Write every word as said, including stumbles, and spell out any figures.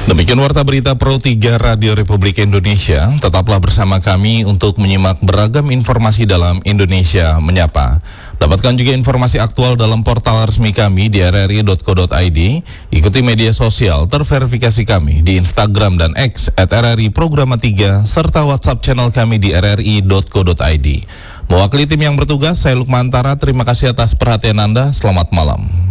Demikian Warta Berita Pro tiga Radio Republik Indonesia. Tetaplah bersama kami untuk menyimak beragam informasi dalam Indonesia Menyapa. Dapatkan juga informasi aktual dalam portal resmi kami di r r i dot co dot i d. Ikuti media sosial terverifikasi kami di Instagram dan X at r r i programa tiga, serta WhatsApp channel kami di r r i dot co dot i d. Mewakili tim yang bertugas, saya Lukman Tara. Terima kasih atas perhatian Anda. Selamat malam.